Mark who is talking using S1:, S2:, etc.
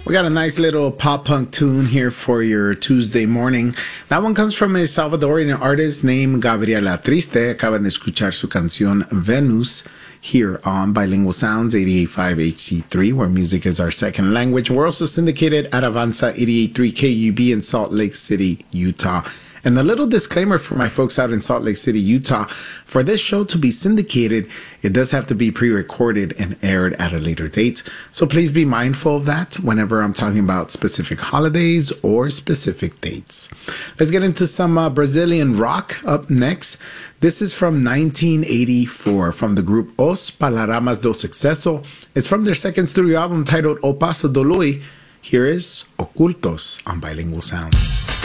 S1: We got a nice little pop punk tune here for your Tuesday morning. That one comes from a Salvadorian artist named Gabriela Triste. Acaban de escuchar su canción Venus here on Bilingual Sounds 88.5 HD3, where music is our second language. We're also syndicated at Avanza 88.3 KUB in Salt Lake City, Utah. And a little disclaimer for my folks out in Salt Lake City, Utah. For this show to be syndicated, it does have to be pre-recorded and aired at a later date. So please be mindful of that whenever I'm talking about specific holidays or specific dates. Let's get into some Brazilian rock up next. This is from 1984 from the group Os Paralamas do Sucesso. It's from their second studio album titled O Passo do Lui. Here is Ocultos on Bilingual Sounds.